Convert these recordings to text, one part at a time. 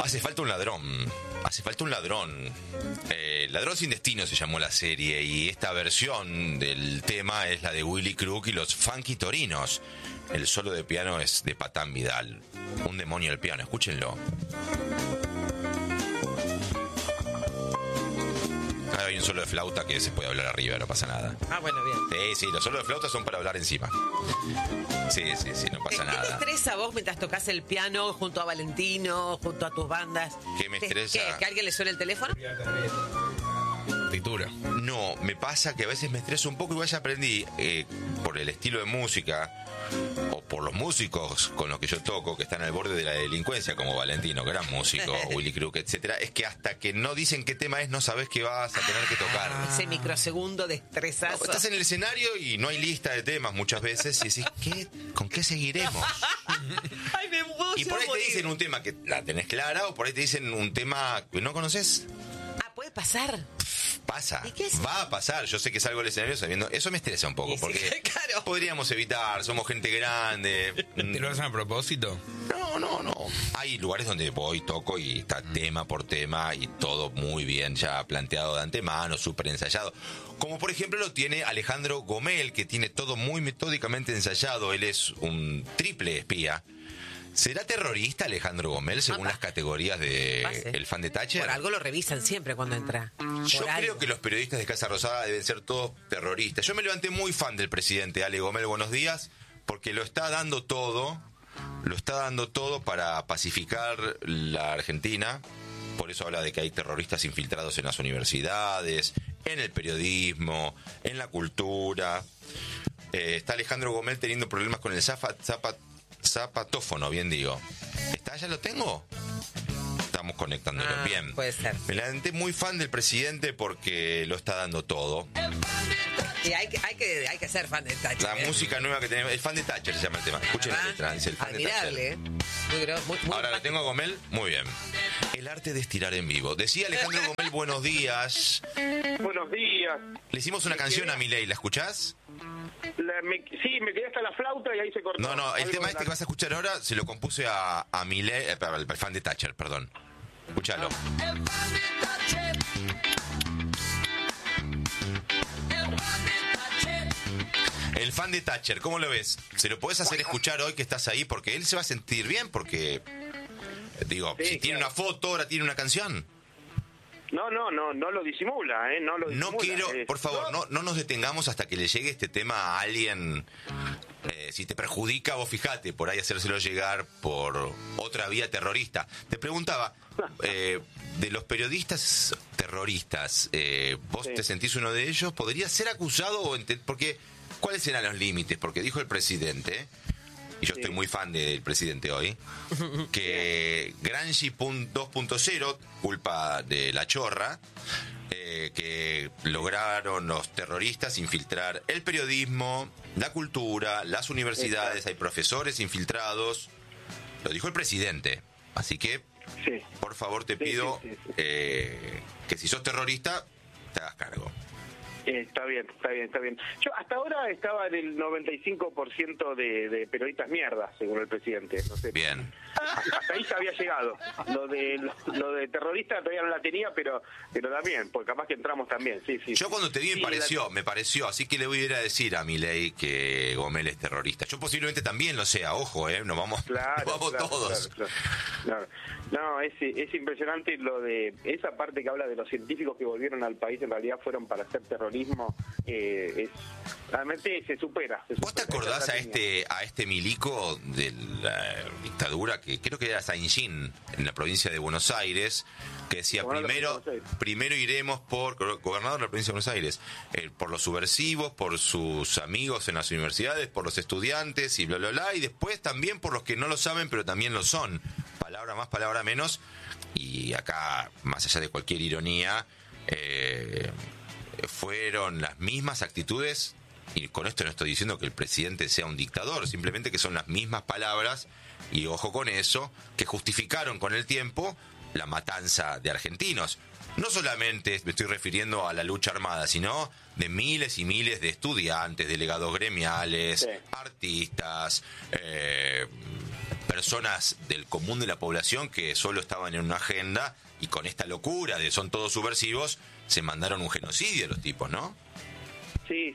Hace falta un ladrón. Hace falta un ladrón. Ladrón sin destino se llamó la serie y esta versión del tema es la de Willy Crook y los Funky Torinos. El solo de piano es de Patán Vidal. Un demonio el piano, escúchenlo. Hay un solo de flauta que se puede hablar arriba, no pasa nada. Ah, bueno, bien. Sí, los solos de flauta son para hablar encima. Sí, no pasa nada. ¿Qué te estresa vos mientras tocas el piano junto a Valentino, junto a tus bandas? ¿Qué me estresa? ¿Que alguien le suene el teléfono? Partitura. No, me pasa que a veces me estreso un poco. Igual ya aprendí, por el estilo de música o por los músicos con los que yo toco, que están al borde de la delincuencia, como Valentino, gran músico, Willy Crook, etcétera, es que hasta que no dicen qué tema es, no sabes qué vas a tener que tocar. Ese microsegundo de estresazo. No, estás en el escenario y no hay lista de temas muchas veces y decís, ¿con qué seguiremos? Ay, me emociono. Y por ahí te dicen un tema que la tenés clara, o por ahí te dicen un tema que no conoces. Ah, puede pasar. Pasa, ¿Y qué es? va a pasar. Yo sé que salgo del escenario sabiendo. Eso me estresa un poco, Sí, porque claro. podríamos evitar, somos gente grande. ¿Te lo hacen a propósito? No. Hay lugares donde voy, toco y está tema por tema y todo muy bien ya planteado de antemano, súper ensayado. Como por ejemplo lo tiene Alejandro Gomel, que tiene todo muy metódicamente ensayado. Él es un triple espía. ¿Será terrorista Alejandro Gomel según las categorías de el fan de Thatcher? Por algo lo revisan siempre cuando entra. Yo creo que los periodistas de Casa Rosada deben ser todos terroristas. Yo me levanté muy fan del presidente Ale Gomel, buenos días, porque lo está dando todo para pacificar la Argentina. Por eso habla de que hay terroristas infiltrados en las universidades, en el periodismo, en la cultura. Está Alejandro Gomel teniendo problemas con el zapatófono, bien digo. ¿Ya lo tengo? Estamos conectándolo. Bien. Puede ser. Me levanté muy fan del presidente porque lo está dando todo. Y hay que ser fan de Thatcher. La música nueva que tenemos, el fan de Thatcher se llama el tema. Escuchen la letra, dice el fan admirable, de Thatcher. Muy Ahora lo tengo a Gomel, muy bien. El arte de estirar en vivo. Decía Alejandro Gomel, buenos días. Buenos días. Le hicimos una canción a Milei, ¿la escuchás? Sí, me quedé hasta la flauta y ahí se cortó. No, el tema este que vas a escuchar ahora se lo compuse a Milei, al fan de Thatcher, perdón. Escúchalo. El fan de Thatcher, ¿cómo lo ves? ¿Se lo podés hacer escuchar hoy que estás ahí? Porque él se va a sentir bien, porque, digo, si tiene una foto, ahora tiene una canción. No lo disimula, no lo disimula. No quiero, por favor, no nos detengamos hasta que le llegue este tema a alguien. Si te perjudica, vos fijate, por ahí hacérselo llegar por otra vía terrorista. Te preguntaba, de los periodistas terroristas, ¿vos te sentís uno de ellos? ¿Podrías ser acusado? Porque, ¿cuáles serán los límites? Porque dijo el presidente, y yo estoy muy fan del presidente hoy, que Gramsci 2.0, culpa de la chorra, que lograron los terroristas infiltrar el periodismo, la cultura, las universidades, hay profesores infiltrados, lo dijo el presidente, así que por favor te pido que si sos terrorista te hagas cargo. Está bien. Yo hasta ahora estaba en el 95% de periodistas mierda, según el presidente. No sé. Bien. Hasta ahí se había llegado. Lo de terrorista todavía no la tenía, pero también, porque capaz que entramos también. Sí. Yo cuando te vi me pareció, así que le voy a ir a decir a Milei que Gomel es terrorista. Yo posiblemente también lo sea, ojo, nos vamos, todos. Claro. No, es impresionante lo de esa parte que habla de los científicos que volvieron al país, en realidad fueron para hacer terrorismo. Realmente se supera. ¿Vos te acordás a este milico de la dictadura, que creo que era Saint-Jean, en la provincia de Buenos Aires, que decía primero iremos por gobernador de la provincia de Buenos Aires, por los subversivos, por sus amigos en las universidades, por los estudiantes y bla bla bla, y después también por los que no lo saben pero también lo son, palabra más, palabra menos. Y acá, más allá de cualquier ironía, fueron las mismas actitudes, y con esto no estoy diciendo que el presidente sea un dictador, simplemente que son las mismas palabras, y ojo con eso, que justificaron con el tiempo la matanza de argentinos. No solamente me estoy refiriendo a la lucha armada, sino de miles y miles de estudiantes, delegados gremiales, artistas, personas del común de la población que solo estaban en una agenda y con esta locura de son todos subversivos, se mandaron un genocidio los tipos, ¿no? Sí,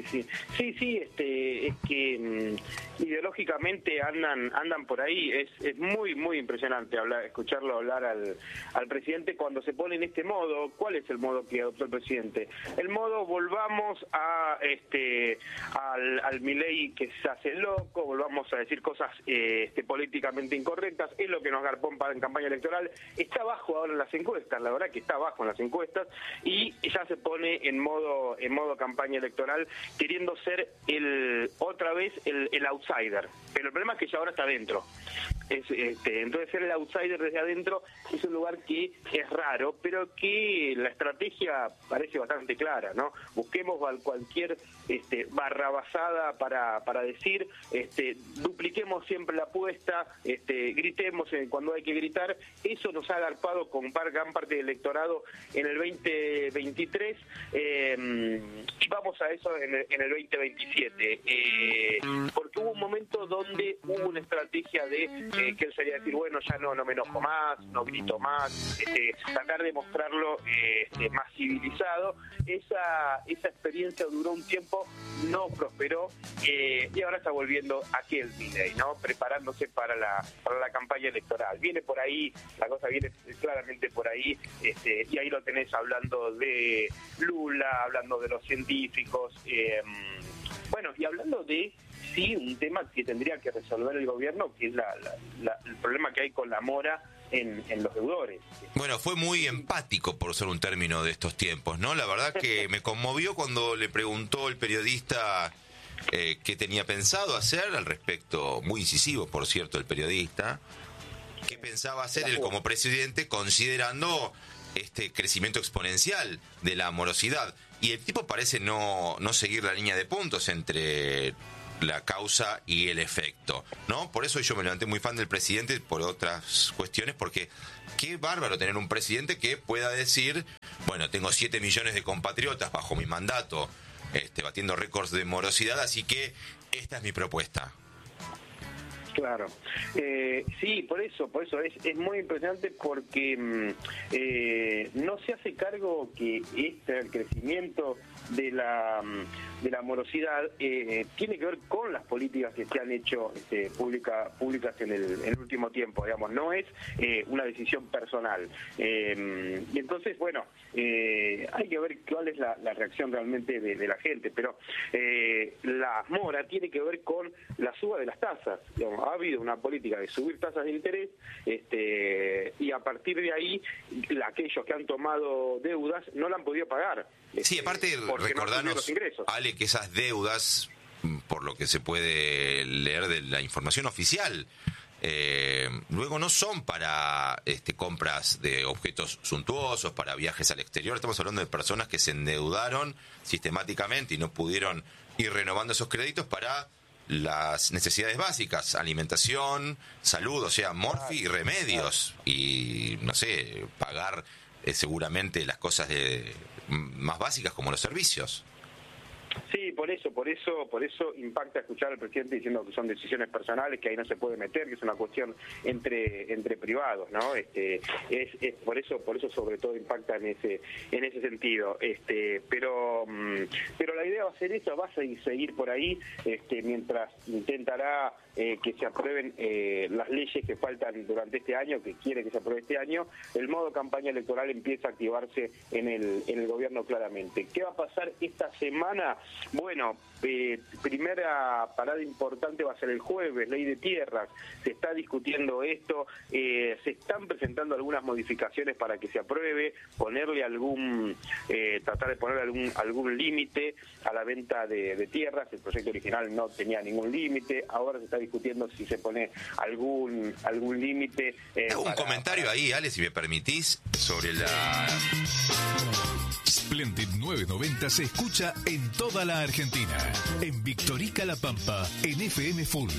es que ideológicamente andan por ahí. Es muy impresionante escucharlo hablar al presidente cuando se pone en este modo. ¿Cuál es el modo que adoptó el presidente? El modo volvamos al Milei que se hace loco, volvamos a decir cosas políticamente incorrectas. Es lo que nos garpó en campaña electoral. Está bajo ahora en las encuestas, la verdad que está bajo en las encuestas, y ya se pone en modo campaña electoral, queriendo ser otra vez el outsider. Pero el problema es que ya ahora está adentro. Entonces ser el outsider desde adentro es un lugar que es raro, pero que la estrategia parece bastante clara, ¿no? Busquemos cualquier barrabasada para decir, dupliquemos siempre la apuesta, gritemos cuando hay que gritar. Eso nos ha agarpado con gran parte del electorado en el 2023 y vamos a eso en el 2027, porque hubo un momento donde hubo una estrategia de que él sería decir, bueno, ya no me enojo más, no grito más, tratar de mostrarlo más civilizado. Esa experiencia duró un tiempo, no prosperó, y ahora está volviendo aquel Milei, ¿no? Preparándose para la campaña electoral. Viene por ahí, la cosa viene claramente por ahí, y ahí lo tenés hablando de Lula, hablando de los científicos, bueno, y hablando de sí, un tema que tendría que resolver el gobierno, que es el problema que hay con la mora en los deudores. Bueno, fue muy empático, por ser un término de estos tiempos, ¿no? La verdad que me conmovió cuando le preguntó el periodista qué tenía pensado hacer al respecto, muy incisivo, por cierto, el periodista, qué pensaba hacer él como presidente considerando este crecimiento exponencial de la morosidad. Y el tipo parece no seguir la línea de puntos entre la causa y el efecto, ¿no? Por eso yo me levanté muy fan del presidente, por otras cuestiones, porque qué bárbaro tener un presidente que pueda decir, bueno, tengo 7 millones de compatriotas bajo mi mandato, batiendo récords de morosidad, así que esta es mi propuesta. Claro, sí, por eso es muy impresionante, porque no se hace cargo que el crecimiento de la morosidad tiene que ver con las políticas que se han hecho públicas en el último tiempo, digamos, no es una decisión personal. Y entonces, bueno, hay que ver cuál es la reacción realmente de la gente, pero la mora tiene que ver con la suba de las tasas, digamos. Ha habido una política de subir tasas de interés, y a partir de ahí aquellos que han tomado deudas no la han podido pagar. Sí, aparte recordarnos, Ale, que esas deudas, por lo que se puede leer de la información oficial, luego no son para compras de objetos suntuosos, para viajes al exterior. Estamos hablando de personas que se endeudaron sistemáticamente y no pudieron ir renovando esos créditos para las necesidades básicas, alimentación, salud, o sea, morfi y remedios, y no sé, pagar seguramente las cosas más básicas como los servicios. Sí, por eso impacta escuchar al presidente diciendo que son decisiones personales, que ahí no se puede meter, que es una cuestión entre privados, ¿no? Es por eso sobre todo impacta en ese sentido. Pero la idea va a ser esa, va a seguir por ahí, mientras intentará que se aprueben las leyes que faltan durante este año, que quiere que se apruebe este año. El modo campaña electoral empieza a activarse en el gobierno claramente. ¿Qué va a pasar esta semana? Bueno, primera parada importante va a ser el jueves, ley de tierras. Se está discutiendo esto, se están presentando algunas modificaciones para que se apruebe, tratar de poner algún límite a la venta de tierras. El proyecto original no tenía ningún límite, ahora se está discutiendo si se pone algún límite. Hago un comentario ahí, Ale, si me permitís, sobre la... Splendid 990 se escucha en toda la Argentina. En Victorica La Pampa, en FM Full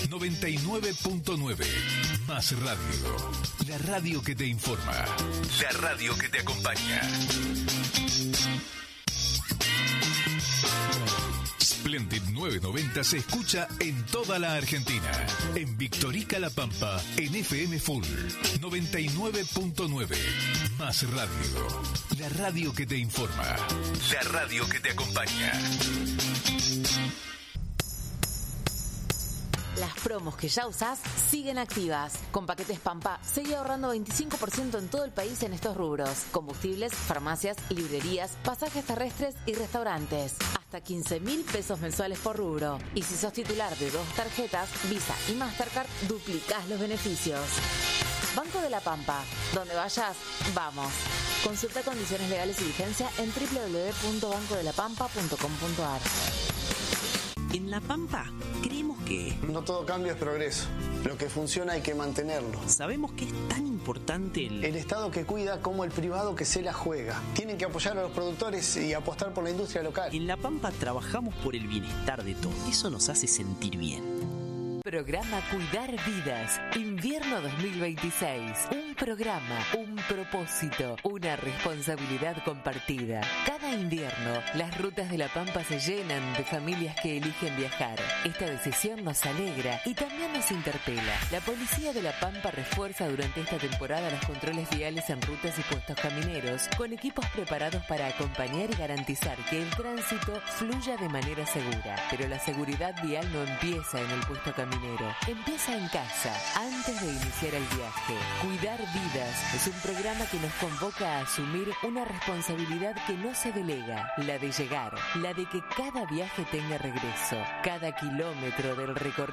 99.9. Más radio. La radio que te informa. La radio que te acompaña. Splendid 990 se escucha en toda la Argentina. En Victorica La Pampa, en FM Full 99.9. Más radio. La radio que te informa. La radio que te acompaña. Las promos que ya usás siguen activas. Con Paquetes Pampa, seguí ahorrando 25% en todo el país en estos rubros. Combustibles, farmacias, librerías, pasajes terrestres y restaurantes. Hasta 15.000 pesos mensuales por rubro. Y si sos titular de 2 tarjetas, Visa y Mastercard, duplicás los beneficios. Banco de la Pampa. Donde vayas, vamos. Consulta condiciones legales y vigencia en www.bancodelapampa.com.ar. En La Pampa creemos que no todo cambio es progreso. Lo que funciona hay que mantenerlo. Sabemos que es tan importante el Estado que cuida como el privado que se la juega. Tienen que apoyar a los productores y apostar por la industria local. En La Pampa trabajamos por el bienestar de todos. Eso nos hace sentir bien. Programa Cuidar Vidas, invierno 2026. Un programa, un propósito, una responsabilidad compartida. Cada invierno, las rutas de La Pampa se llenan de familias que eligen viajar. Esta decisión nos alegra y también nos interpela. La Policía de La Pampa refuerza durante esta temporada los controles viales en rutas y puestos camineros, con equipos preparados para acompañar y garantizar que el tránsito fluya de manera segura. Pero la seguridad vial no empieza en el puesto caminero. Empieza en casa, antes de iniciar el viaje. Cuidar Vidas es un programa que nos convoca a asumir una responsabilidad que no se delega, la de llegar, la de que cada viaje tenga regreso, cada kilómetro del recorrido